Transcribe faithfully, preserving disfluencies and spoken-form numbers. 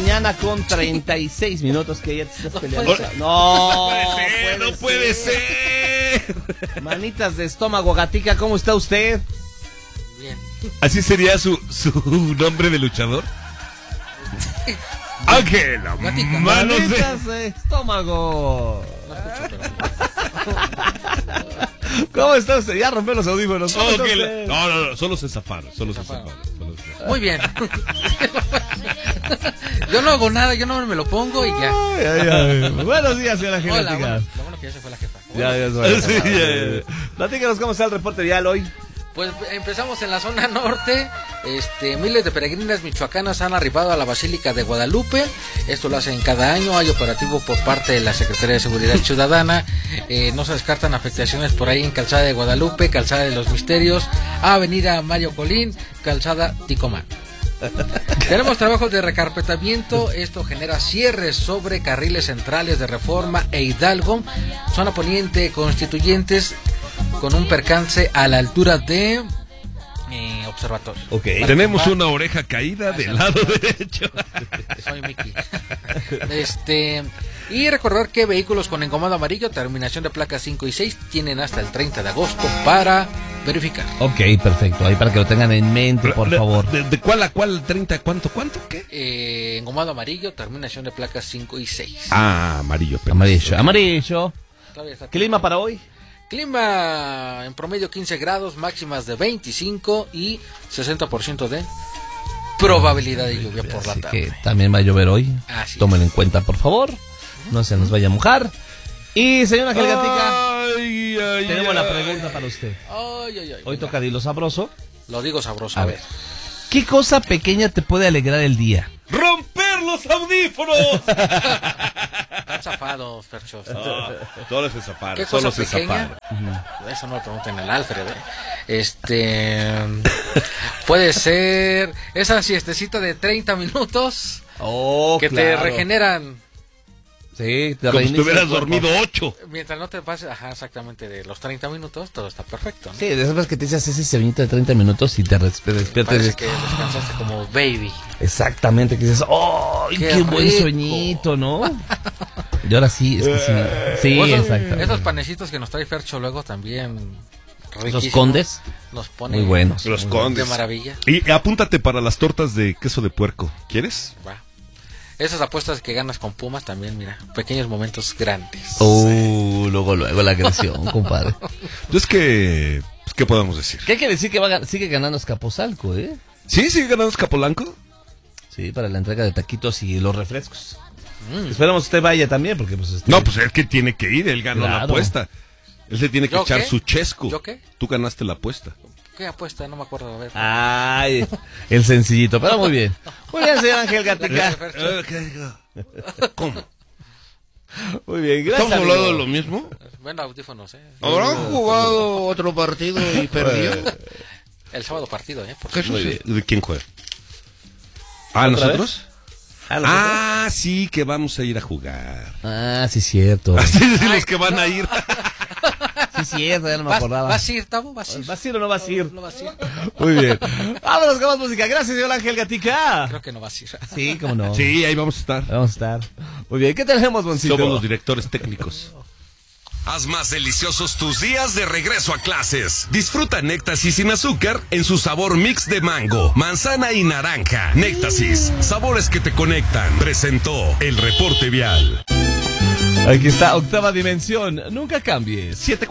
mañana con treinta y seis minutos que ya te estás peleando. No, no puede ser, no puede ser. Manitas de estómago, Gatica, ¿cómo está usted? Bien. ¿Así sería su, su nombre de luchador? Ángel, manos de... Manitas de estómago. No escucho, pero... ¿Cómo está usted? Ya rompió los audífonos. Oh, que la... No, no, no, solo se zafaron, solo se zafaron. Solo se zafaron. Muy bien. Yo no hago nada, yo no me lo pongo y ya. Ay, ay, ay. Buenos días, señora Hola, Genética. bueno, lo bueno que ya se fue la jefa. Ya, ya, ya, sí, ya, ya. Platícanos cómo está el reporte vial hoy. Pues empezamos en la zona norte. Este, miles de peregrinas michoacanas han arribado a la Basílica de Guadalupe. Esto lo hacen cada año. Hay operativo por parte de la Secretaría de Seguridad Ciudadana. Eh, no se descartan afectaciones por ahí en Calzada de Guadalupe, Calzada de los Misterios, Avenida Mario Colín, Calzada Ticomán. Tenemos trabajos de recarpetamiento. Esto genera cierres sobre carriles centrales de Reforma e Hidalgo, zona poniente Constituyentes, con un percance a la altura de eh, Observatorio. Okay. Tenemos una oreja caída del lado derecho. Soy Mickey. Este, y recordar que vehículos con engomado amarillo, terminación de placas cinco y seis, tienen hasta el treinta de agosto para verificar. Ok, perfecto. Ahí para que lo tengan en mente, por de, favor. De, de cuál a cuál? ¿treinta? ¿Cuánto? ¿Cuánto? ¿Qué? Eh, engomado amarillo, terminación de placas cinco y seis. Ah, amarillo. Pero amarillo. Amarillo. Clima para hoy. Clima en promedio quince grados, máximas de veinticinco y sesenta por ciento de probabilidad de lluvia por la Así tarde. que también va a llover hoy. Así Tómenlo es. en cuenta, por favor. No se nos vaya a mojar. Y señora Ángel Gatica, ay, ay, tenemos ay. la pregunta para usted. Ay, ay, ay, Hoy venga. toca dilo sabroso. Lo digo sabroso. A ver. ¿Qué cosa pequeña te puede alegrar el día? ¡Romper los audífonos! Están zafados, Ferchos. Oh, todos se zafaron. ¿Qué Solo cosa se pequeña? zafaron. Uh-huh. Eso no lo pregunten al Alfred. ¿eh? Este. Puede ser esa siestecita de treinta minutos Oh, que claro. te regeneran. Sí, te Como si reinicia hubieras el cuerpo. dormido ocho. Mientras no te pases, ajá, exactamente de los treinta minutos, todo está perfecto, ¿no? Sí, de esas veces que te echas ese sueñito de treinta minutos y te res- despiertas. Parece y dices, que descansaste como baby. exactamente, que dices, ¡oh! ¡Qué, ¡Qué buen rico! sueñito!, ¿no? Y ahora sí, es que sí. Sí, O esos, exactamente. esos panecitos que nos trae Fercho luego también. Los riquísimos, condes. Nos pone Muy buenos. Los de condes. maravilla. Y apúntate para las tortas de queso de puerco. ¿Quieres? Va. Esas apuestas que ganas con Pumas también, mira, pequeños momentos grandes. Uh, luego, luego la agresión, compadre. Es que... Pues, ¿qué podemos decir? ¿Qué hay que decir que va, a- sigue ganando Escapozalco, eh? ¿Sí? ¿Sigue ganando Escapolanco? Sí, para la entrega de taquitos y los refrescos. Mm. Esperamos que usted vaya también, porque pues... Este... No, pues él que tiene que ir. Él ganó la Claro. apuesta. Él se tiene que ¿Yo echar qué? su chesco. ¿Yo qué? Tú ganaste la apuesta. ¿Qué apuesta? No me acuerdo. A ver. Ay, el sencillito, pero muy bien. Muy bien, señor Ángel Gatica. ¿Cómo? Muy bien, gracias. ¿Estamos hablando de amigo. lo mismo? Ven audífonos, ¿eh? ¿Habrán jugado otro partido y perdió? El sábado partido, ¿eh? Por ¿Qué cierto. sucede? ¿De quién juega? ¿Ah, ¿Otra nosotros? Ah, ¿nosotros? Ah, sí, que vamos a ir a jugar. Ah, sí, cierto. Así decir los que van a ir. Sí, cierto, ya no me ¿Vas, acordaba. ¿Vas a ir, Tavo? ¿Vas a ir? ¿Vas a ir o no vas a ir? No, no vas a ir. Muy bien. Vámonos con más música. Gracias, señor Ángel Gatica. Creo que no vas a ir. Sí, cómo no. Sí, ahí vamos a estar. Vamos a estar. Muy bien, ¿qué tenemos, Boncito? Somos los directores técnicos. Haz más deliciosos tus días de regreso a clases. Disfruta Néctasis sin azúcar en su sabor mix de mango, manzana y naranja. Néctasis, sabores que te conectan. Presentó el reporte vial. Aquí está, octava dimensión. Nunca cambies. siete